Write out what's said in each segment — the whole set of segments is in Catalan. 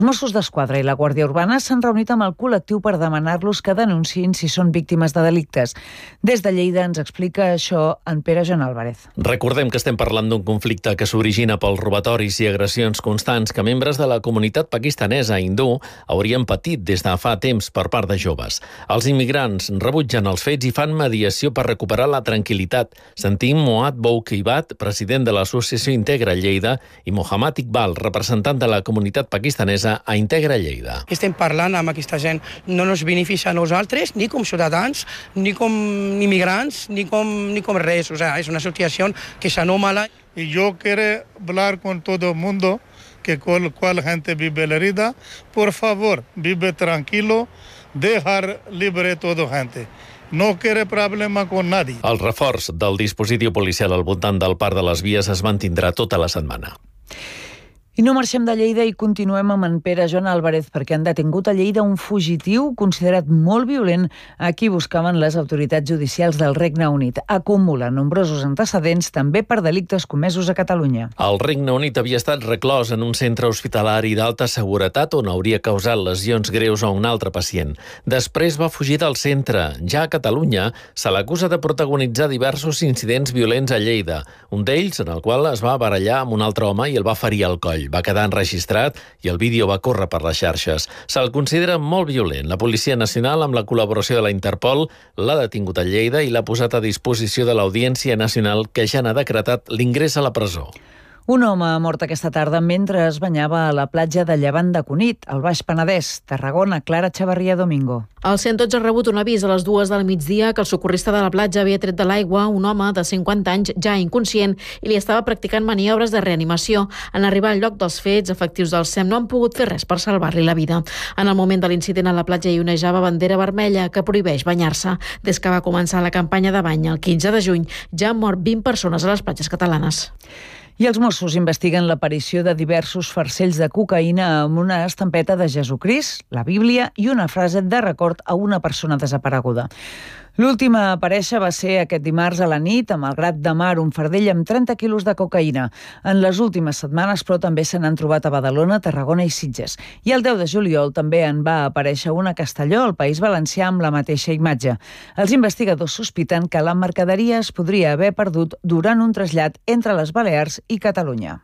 Mossos d'Esquadra i la Guàrdia Urbana s'han reunit amb el col·lectiu per demanar-los que denunciïn si són víctimes de delictes. Des de Lleida ens explica això en Pere Joan Álvarez. Recordem que estem parlant d'un conflicte que s'origina pels robatoris i agressions constants que membres de la comunitat pakistanesa hindú haurien patit des de fa temps per part de joves. Els immigrants rebutgen els fets i fan mediació per recuperar la tranquil·litat. Sentim Moad Boukibat, president de l'Associació Integra Lleida, i Mohammad Iqbal, representant de la comunitat pakistanesa a Integra Lleida. Estem parlant amb aquesta gent, no ens beneficia a nosaltres, ni com ciutadans, ni com immigrants, ni com res. O sea, es una situació que es anómala. Y yo quiero hablar con todo el mundo, que cual gente vive la herida, por favor, vive tranquilo, dejar libre toda gente. No quiere problema con nadie. El reforç del dispositiu policial al voltant del Parc de les Vies es mantindrà tota la setmana. I no marxem de Lleida i continuem amb en Pere Joan Álvarez perquè han detingut a Lleida un fugitiu considerat molt violent a qui buscaven les autoritats judicials del Regne Unit. Acumula nombrosos antecedents també per delictes comesos a Catalunya. El Regne Unit havia estat reclòs en un centre hospitalari d'alta seguretat on hauria causat lesions greus a un altre pacient. Després va fugir del centre. Ja a Catalunya se l'acusa de protagonitzar diversos incidents violents a Lleida. Un d'ells en el qual es va barallar amb un altre home i el va ferir al coll. Va quedar enregistrat i el vídeo va córrer per les xarxes. Se'l considera molt violent. La Policia Nacional, amb la col·laboració de la Interpol, l'ha detingut a Lleida i l'ha posat a disposició de l'Audiència Nacional, que ja n'ha decretat l'ingrés a la presó. Un home ha mort aquesta tarda mentre es banyava a la platja de Llevant de Cunit, al Baix Penedès, Tarragona. Clara Chavarría Domingo. El 112 ha rebut un avís a les 2 del migdia que el socorrista de la platja havia tret de l'aigua un home de 50 anys ja inconscient i li estava practicant maniobres de reanimació. En arribar al lloc dels fets, efectius del SEM no han pogut fer res per salvar-li la vida. En el moment de l'incident a la platja hi onejava bandera vermella que prohibeix banyar-se. Des que va començar la campanya de bany el 15 de juny ja han mort 20 persones a les platges catalanes. I els Mossos investiguen l'aparició de diversos farcells de cocaïna amb una estampeta de Jesucrist, la Bíblia i una frase de record a una persona desapareguda. L'última a aparèixer va ser aquest dimarts a la nit a Malgrat de Mar, un fardell amb 30 quilos de cocaïna. En les últimes setmanes, però, també se n'han trobat a Badalona, Tarragona i Sitges. I el 10 de juliol també en va aparèixer una a Castelló, al País Valencià, amb la mateixa imatge. Els investigadors sospiten que la mercaderia es podria haver perdut durant un trasllat entre les Balears i Catalunya.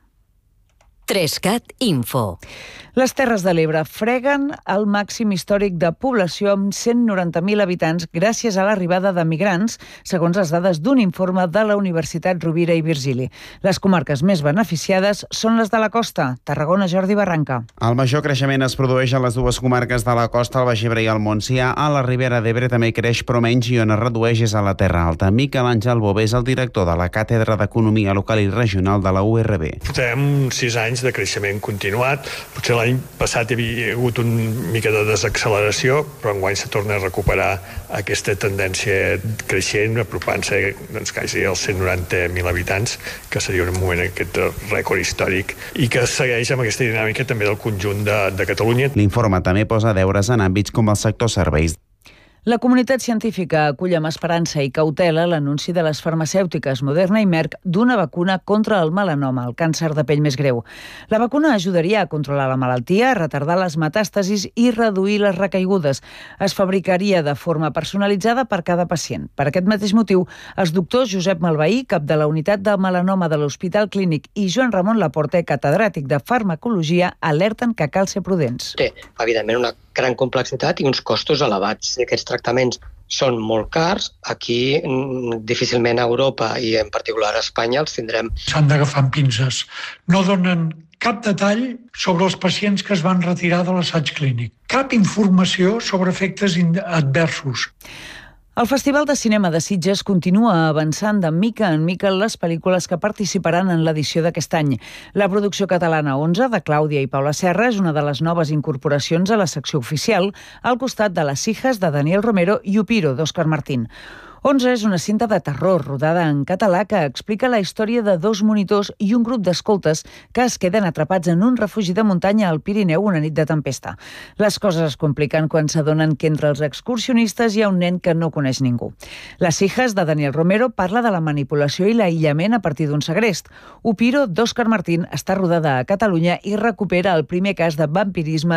3CAT Info. Les Terres de l'Ebre freguen el màxim històric de població amb 190.000 habitants gràcies a l'arribada de migrants, segons les dades d'un informe de la Universitat Rovira i Virgili. Les comarques més beneficiades són les de la costa. Tarragona, Jordi Barranca. El major creixement es produeix a les dues comarques de la costa, el Baix Ebre i el Montsià. A la Ribera d'Ebre també creix, però menys, i on es redueix és a la Terra Alta. Miquel Àngel Bové és el director de la Càtedra d'Economia Local i Regional de la URB. Portem 6 anys de creixement continuat. Potser l'any passat hi havia hagut una mica de desacceleració, però enguany se torna a recuperar aquesta tendència creixent, apropant-se quasi als 190.000 habitants, que seria un moment aquest rècord històric, i que segueix amb aquesta dinàmica també del conjunt de Catalunya. L'informe també posa deures en àmbits com el sector serveis. La comunitat científica acull amb esperança i cautela l'anunci de les farmacèutiques Moderna i Merck d'una vacuna contra el melanoma, el càncer de pell més greu. La vacuna ajudaria a controlar la malaltia, a retardar les metàstasis i reduir les recaigudes. Es fabricaria de forma personalitzada per cada pacient. Per aquest mateix motiu, els doctors Josep Malveí, cap de la unitat de melanoma de l'Hospital Clínic, i Joan Ramon Laporte, catedràtic de farmacologia, alerten que cal ser prudents. Té, evidentment, una gran complexitat i uns costos elevats. Aquests tractaments són molt cars. Aquí, difícilment a Europa i en particular a Espanya els tindrem. S'han d'agafar amb pinces. No donen cap detall sobre els pacients que es van retirar de l'assaig clínic. Cap informació sobre efectes adversos. El Festival de Cinema de Sitges continua avançant de mica en mica les pel·lícules que participaran en l'edició d'aquest any. La producció catalana 11, de Clàudia i Paula Serra, és una de les noves incorporacions a la secció oficial, al costat de Les hijas, de Daniel Romero, i Upiro, d'Òscar Martín. 11 és una cinta de terror rodada en català que explica la història de 2 monitors i un grup d'escoltes que es queden atrapats en un refugi de muntanya al Pirineu una nit de tempesta. Les coses es compliquen quan s'adonen que entre els excursionistes hi ha un nen que no coneix ningú. Les hijas de Daniel Romero parla de la manipulació i l'aïllament a partir d'un segrest. Upiro, d'Òscar Martín, està rodada a Catalunya i recupera el primer cas de vampirisme